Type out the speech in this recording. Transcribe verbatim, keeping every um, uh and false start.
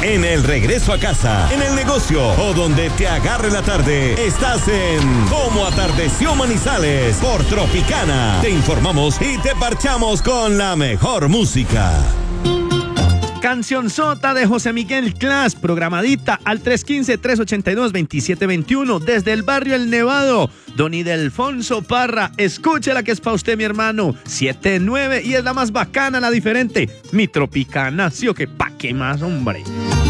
En el regreso a casa, en el negocio o donde te agarre la tarde, estás en Cómo Atardeció Manizales por Tropicana. Te informamos y te parchamos con la mejor música. Cancionzota de José Miguel Clas, programadita al tres uno cinco, tres ocho dos, dos siete dos uno desde el barrio El Nevado. Don Idelfonso Parra, escúchela que es pa' usted, mi hermano. siete nueve y es la más bacana, la diferente. Mi Tropicana, sí o que pa' qué más, hombre.